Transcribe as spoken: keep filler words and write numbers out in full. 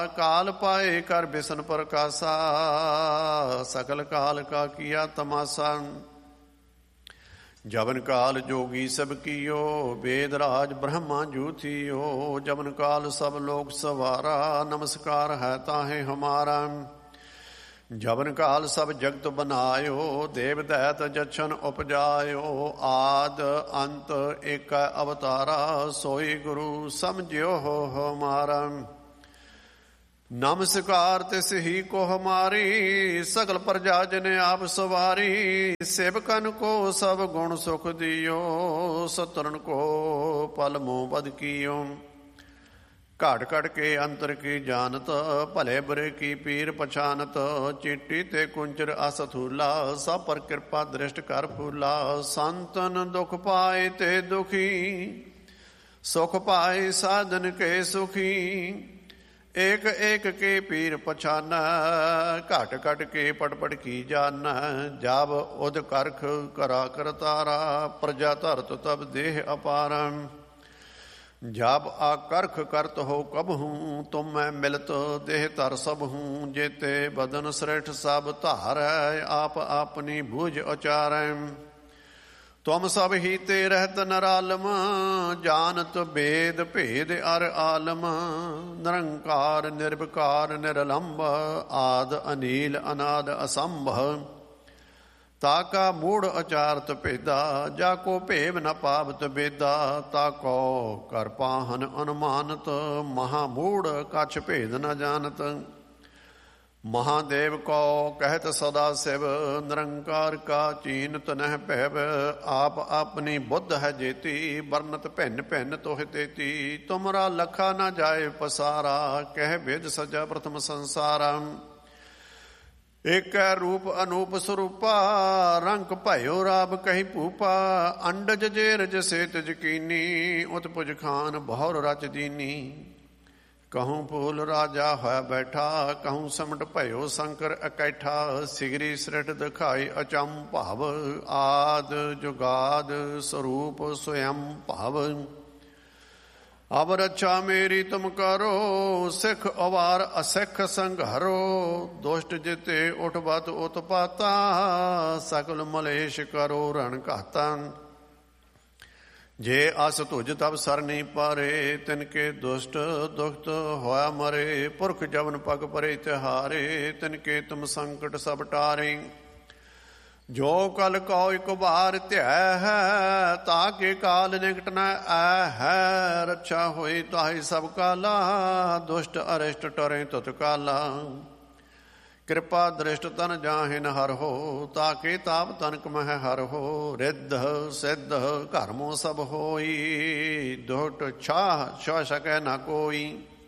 काल पाए कर बिसन प्रकाशा, सकल काल का किया तमाशा। जबन काल जोगी सब कियो, वेद राज ब्रह्मा जूथियो। जबन काल सब लोक सवारा, नमस्कार है ताहे हमारा। जबन काल सब जगत बनायो, देव दैत जछन उपजायो। आद अंत एक अवतारा, सोई गुरु समझियो हो हमारा। नमस्कार तिस ही को हमारी, सकल प्रजा जन आप सवारी। सेवकन को सब गुण सुख दियो, सतरन को पल मोह बद कियो। घाट घट के अंतर की जानत, भले बुरे की पीर पछानत। चिट्टी ते कुंचर असथूला, सब पर कृपा दृष्ट कर फूला। संतन दुख पाए ते दुखी, सुख पाए साधन के सुखी। एक एक के पीर पछाना, घट घट के पट पट की जाना। जब उद करख करा करतारा, प्रजा धरत तब देह अपारा। जब आकर्ख करत हो कब हूँ, तुम मैं मिलत देह तर सब हूँ। जेते बदन श्रेष्ठ सब धार, आप अपनी भुज उचार। तुम सब ही ते रहत नरालम, जानत वेद भेद अर आलम। निरंकार निर्विकार निरलंब, आद अनील अनाद असंभ। ताका मूढ़ अचारत भेदा, जाको भेव न पावत बेदा। ताको कर पाहन अनुमानत, महामूढ़ कछ भेद न जानत। महादेव को कहत सदा शिव, निरंकार का चीनत नह पैव। आप अपनी बुद्ध है जेती, वर्णत भिन्न भिन्न तोह तेती। तुमरा लखा न जाए पसारा, कह भेद सजा प्रथम संसारा। एक रूप अनूप स्वरूपा, रंग भयो राब कही भूपा। अंडज जेरज सेत जकीनी, उत्पुज खान बहुर रच दीनी। कहूँ फूल राजा है बैठा, कहूँ समट भयो शंकर इकैठा। सिगरी सृष्ट दिखाई अचम भाव, आद जुगाद स्वरूप स्वयं भाव। अब रक्षा मेरी तुम करो, सिख अवार असिख संघरो। दुष्ट जिते उठबत उत्पाता, सकल मलेश करो रण घाता। जे अस तुझ तब सरनी पारे, तिनके दुष्ट दुखत होया मरे। पुरख जवन पग परे तिहारे, तिनके तुम संकट सब टारे। जो कल को एक बार त्याय है, ताके काल निकट न आय है। रक्षा होई ताहि सब काला, दुष्ट अरिष्ट टरे तुतकाला। कृपा दृष्ट तन जाहिन हर हो, ताके ताप तनक मह हर हो। रिद्ध सिद्ध कर्मो सब होई, दुष्ट छाह छ सकै न कोई।